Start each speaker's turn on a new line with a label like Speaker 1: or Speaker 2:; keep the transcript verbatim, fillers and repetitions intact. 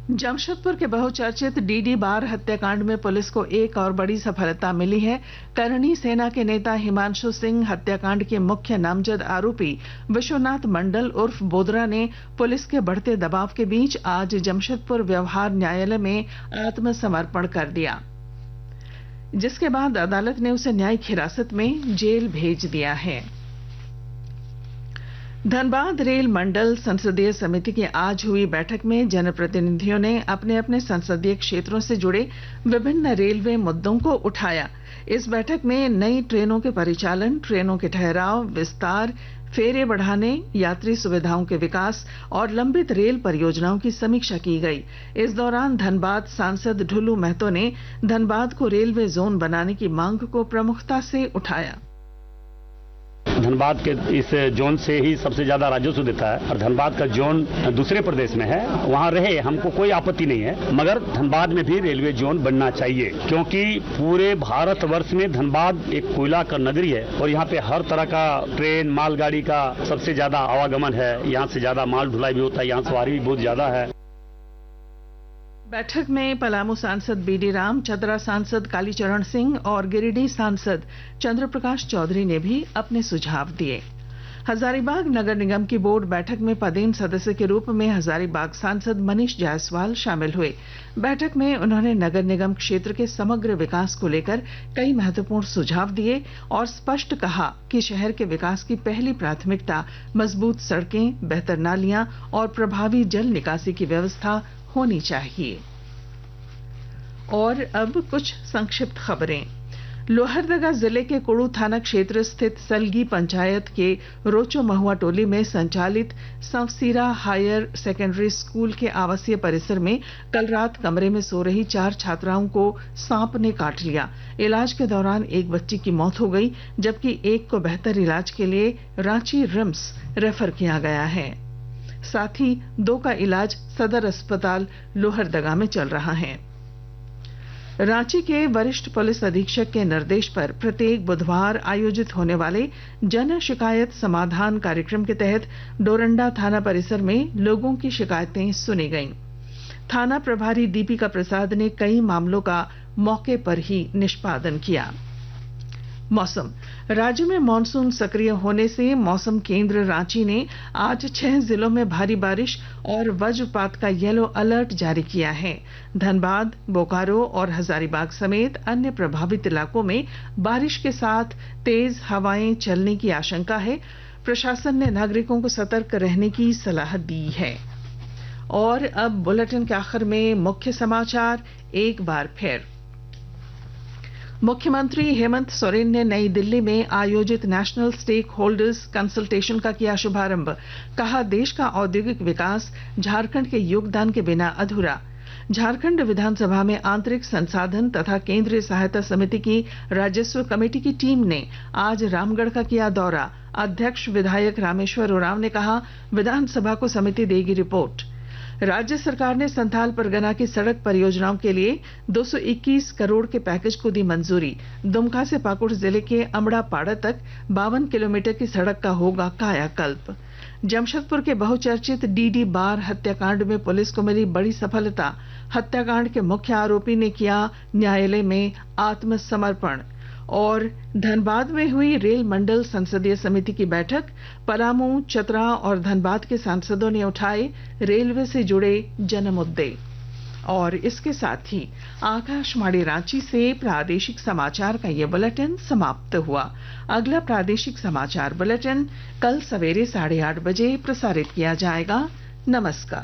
Speaker 1: जमशेदपुर के बहुचर्चित डीडी बार हत्याकांड में पुलिस को एक और बड़ी सफलता मिली है। करणी सेना के नेता हिमांशु सिंह हत्याकांड के मुख्य नामजद आरोपी विश्वनाथ मंडल उर्फ बोदरा ने पुलिस के बढ़ते दबाव के बीच आज जमशेदपुर व्यवहार न्यायालय में आत्मसमर्पण कर दिया, जिसके बाद अदालत ने उसे न्यायिक हिरासत में जेल भेज दिया है। धनबाद रेल मंडल संसदीय समिति की आज हुई बैठक में जनप्रतिनिधियों ने अपने अपने संसदीय क्षेत्रों से जुड़े विभिन्न रेलवे मुद्दों को उठाया। इस बैठक में नई ट्रेनों के परिचालन, ट्रेनों के ठहराव, विस्तार, फेरे बढ़ाने, यात्री सुविधाओं के विकास और लंबित रेल परियोजनाओं की समीक्षा की गई। इस दौरान धनबाद सांसद ढुलू महतो ने धनबाद को रेलवे जोन बनाने की मांग को प्रमुखता से उठाया।
Speaker 2: धनबाद के इस जोन से ही सबसे ज्यादा राजस्व देता है और धनबाद का जोन दूसरे प्रदेश में है, वहां रहे हमको कोई आपत्ति नहीं है, मगर धनबाद में भी रेलवे जोन बनना चाहिए, क्योंकि पूरे भारतवर्ष में धनबाद एक कोयला का नगरी है और यहाँ पे हर तरह का ट्रेन, मालगाड़ी का सबसे ज्यादा आवागमन है। यहाँ से ज्यादा माल ढुलाई भी होता है, यहाँ सवारी भी बहुत ज्यादा है।
Speaker 1: बैठक में पलामू सांसद बीडी राम, चतरा सांसद कालीचरण सिंह और गिरिडीह सांसद चंद्र प्रकाश चौधरी ने भी अपने सुझाव दिए। हजारीबाग नगर निगम की बोर्ड बैठक में पदेन सदस्य के रूप में हजारीबाग सांसद मनीष जायसवाल शामिल हुए। बैठक में उन्होंने नगर निगम क्षेत्र के समग्र विकास को लेकर कई महत्वपूर्ण सुझाव दिए और स्पष्ट कहा कि शहर के विकास की पहली प्राथमिकता मजबूत सड़कें, बेहतर नालियां और प्रभावी जल निकासी की व्यवस्था होनी चाहिए। और अब कुछ संक्षिप्त खबरें। लोहरदगा जिले के कुड़ू थाना क्षेत्र स्थित सलगी पंचायत के रोचो महुआ टोली में संचालित संवसीरा हायर सेकेंडरी स्कूल के आवासीय परिसर में कल रात कमरे में सो रही चार छात्राओं को सांप ने काट लिया। इलाज के दौरान एक बच्ची की मौत हो गई, जबकि एक को बेहतर इलाज के लिए रांची रिम्स रेफर किया गया है। साथ ही दो का इलाज सदर अस्पताल लोहरदगा में चल रहा है। रांची के वरिष्ठ पुलिस अधीक्षक के निर्देश पर प्रत्येक बुधवार आयोजित होने वाले जन शिकायत समाधान कार्यक्रम के तहत डोरंडा थाना परिसर में लोगों की शिकायतें सुनी गईं। थाना प्रभारी दीपिका प्रसाद ने कई मामलों का मौके पर ही निष्पादन किया। मौसम। राज्य में मानसून सक्रिय होने से मौसम केंद्र रांची ने आज छह जिलों में भारी बारिश और वज्रपात का येलो अलर्ट जारी किया है। धनबाद, बोकारो और हजारीबाग समेत अन्य प्रभावित इलाकों में बारिश के साथ तेज हवाएं चलने की आशंका है। प्रशासन ने नागरिकों को सतर्क रहने की सलाह दी है। और अब बुलेटिन के आखिर में मुख्य समाचार एक बार फिर। मुख्यमंत्री हेमंत सोरेन ने नई दिल्ली में आयोजित नेशनल स्टेक होल्डर्स कंसल्टेशन का किया शुभारंभ। कहा, देश का औद्योगिक विकास झारखंड के योगदान के बिना अधूरा। झारखंड विधानसभा में आंतरिक संसाधन तथा केंद्रीय सहायता समिति की राजस्व कमेटी की टीम ने आज रामगढ़ का किया दौरा। अध्यक्ष विधायक रामेश्वर उरांव ने कहा, विधानसभा को समिति देगी रिपोर्ट। राज्य सरकार ने संथाल परगना की सड़क परियोजनाओं के लिए दो सौ इक्कीस करोड़ के पैकेज को दी मंजूरी। दुमका से पाकुड़ जिले के अमड़ा पाड़ा तक बावन किलोमीटर की सड़क का होगा कायाकल्प। जमशेदपुर के बहुचर्चित डीडी बार हत्याकांड में पुलिस को मिली बड़ी सफलता। हत्याकांड के मुख्य आरोपी ने किया न्यायालय में आत्मसमर्पण। और धनबाद में हुई रेल मंडल संसदीय समिति की बैठक। पलामू, चतरा और धनबाद के सांसदों ने उठाए रेलवे से जुड़े जन मुद्दे। और इसके साथ ही आकाशवाणी रांची से प्रादेशिक समाचार का ये बुलेटिन समाप्त हुआ। अगला प्रादेशिक समाचार बुलेटिन कल सवेरे साढ़े आठ बजे प्रसारित किया जाएगा। नमस्कार।